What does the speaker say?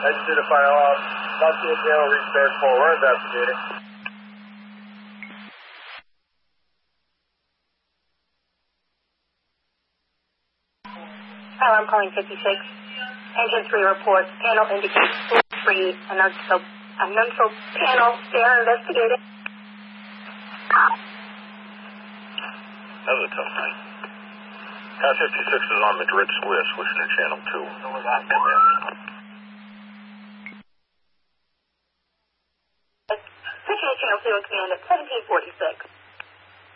Exit to fire alarm. Monkey and Tail reach band 4. We're investigating. I'm calling 56. Engine 3 reports. Panel indicates full free. A neutral panel. They are investigating. That was a tough night. Car 56 is on Madrid Square, switching to channel 2. Switching to channel 2 and command at 1746.